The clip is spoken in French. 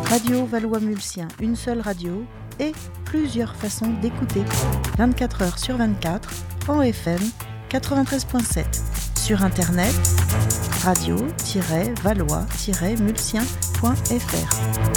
Radio Valois-Mulsien, une seule radio et plusieurs façons d'écouter. 24 heures sur 24, en FM 93.7. Sur internet, radio-valois-mulsien.fr.